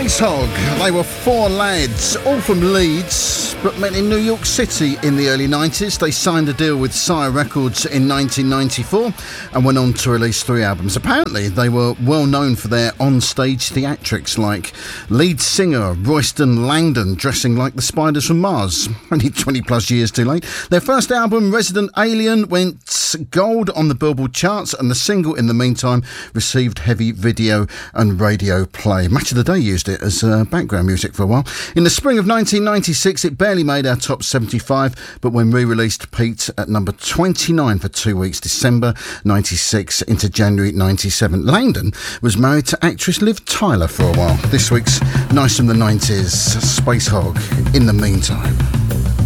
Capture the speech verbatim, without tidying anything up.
Space Hog. They were four lads, all from Leeds, but met in New York City in the early nineties. They signed a deal with Sire Records in nineteen ninety-four and went on to release three albums. Apparently, they were well known for their on-stage theatrics, like lead singer Royston Langdon dressing like the spiders from Mars. Only twenty plus years too late. Their first album, Resident Alien, went gold on the Billboard charts, and the single, in the meantime, received heavy video and radio play. Match of the Day used it as uh, background music for a while. In the spring of nineteen ninety-six, it barely made our top seventy-five, but when re-released, peaked at number twenty-nine for two weeks, December ninety-six into January ninety-seven. Langdon was married to actress Liv Tyler for a while. This week's Nice from the nineties, Space Hog, In the Meantime.